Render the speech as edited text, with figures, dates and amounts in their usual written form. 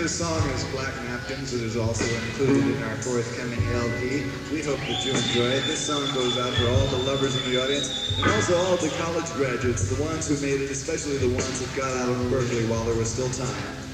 this song is Black Napkins. It is also included in our forthcoming LP. We hope that you enjoy it. This song goes out for all the lovers in the audience and also all the college graduates, the ones who made it, especially the ones that got out of Berkeley while there was still time.